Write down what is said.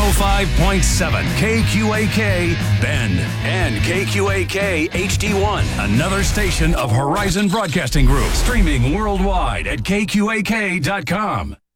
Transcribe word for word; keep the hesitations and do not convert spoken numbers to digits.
oh five point seven K Q A K Bend and K Q A K H D one, another station of Horizon Broadcasting Group, streaming worldwide at K Q A K dot com.